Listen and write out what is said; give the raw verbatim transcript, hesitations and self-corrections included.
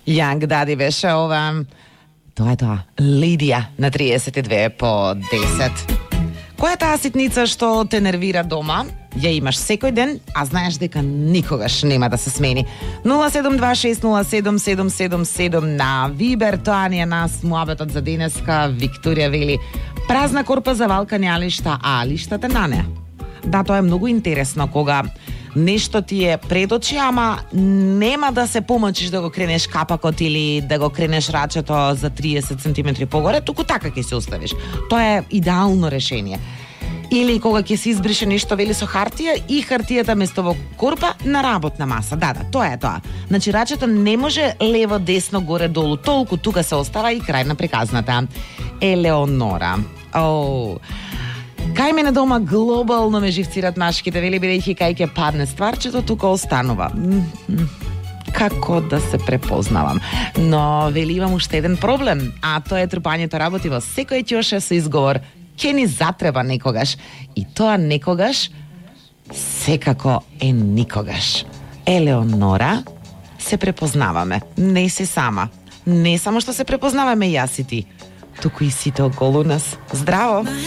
Young Daddy беше ова. Тоа е тоа. Лидија на триесет и две по десет. Која е таа ситница што те нервира дома? Ја имаш секој ден, а знаеш дека никогаш нема да се смени. нула седум два шест нула седум седум седум седум на Вибер. Тоа ни е нас муабетот за денеска. Викторија вели: празна корпа за валкање алишта, а алиштата на неа. Да, тоа е многу интересно кога нешто ти е пред очи, ама нема да се помачиш да го кренеш капакот или да го кренеш рачето за триесет сантиметри погоре, туку така ќе се оставиш. Тоа е идеално решение. Или кога ќе се избрише нешто вели со хартија и хартијата место во корпа на работна маса. Да, да, тоа е тоа. Значи рачето не може лево, десно, горе, долу, толку тука се остава и крај на приказната. Елеонора. Оу. Кај мене дома глобално ме живцират машките, вели, бидејќи кај ќе падне стварчето, тука останува. Како да се препознавам. Но вели, имам уште еден проблем, а тоа е трпањето работи во секој ќоше со изговор ќе ни затреба некогаш. И тоа некогаш секако е никогаш. Елеонора, се препознаваме. Не си сама. Не само што се препознаваме јас и ти, туку и сите околу нас. Здраво!